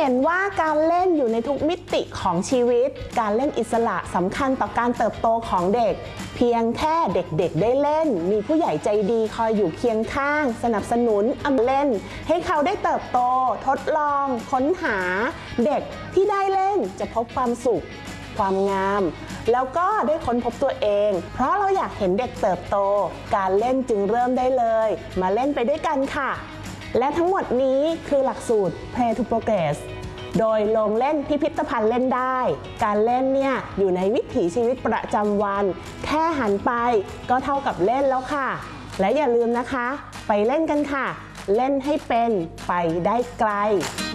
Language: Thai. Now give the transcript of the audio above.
ห็นว่าการเล่นอยู่ในทุกมิติของชีวิตการเล่นอิสระสำคัญต่อการเติบโตของเด็กเพียงแค่เด็กๆได้เล่นมีผู้ใหญ่ใจดีคอยอยู่เคียงข้างสนับสนุนเล่นให้เขาได้เติบโตทดลองค้นหาเด็กที่ได้เล่นจะพบความสุขความงามแล้วก็ได้ค้นพบตัวเองเพราะเราอยากเห็นเด็กเติบโตการเล่นจึงเริ่มได้เลยมาเล่นไปด้วยกันค่ะและทั้งหมดนี้คือหลักสูตร Play to Progress โดยลงเล่นพิพิธภัณฑ์เล่นได้การเล่นเนี่ยอยู่ในวิถีชีวิตประจำวันแค่หันไปก็เท่ากับเล่นแล้วค่ะและอย่าลืมนะคะไปเล่นกันค่ะเล่นให้เป็นไปได้ไกล